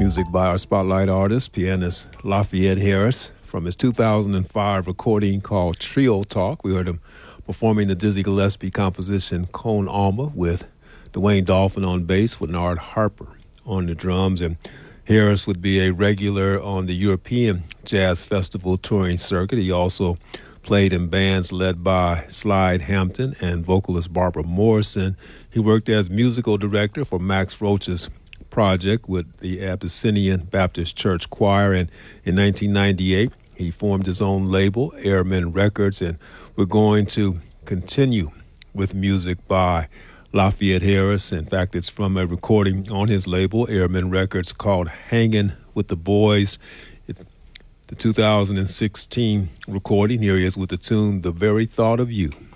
Music by our spotlight artist, pianist Lafayette Harris, from his 2005 recording called Trio Talk. We heard him performing the Dizzy Gillespie composition Con Alma with Dwayne Dolphin on bass with Nard Harper on the drums. And Harris would be a regular on the European Jazz Festival touring circuit. He also played in bands led by Slide Hampton and vocalist Barbara Morrison. He worked as musical director for Max Roach's project with the Abyssinian Baptist Church Choir, and in 1998 he formed his own label, Airmen Records, and we're going to continue with music by Lafayette Harris. In fact, it's from a recording on his label, Airmen Records, called Hanging with the Boys. It's the 2016 recording. Here he is with the tune The Very Thought of You.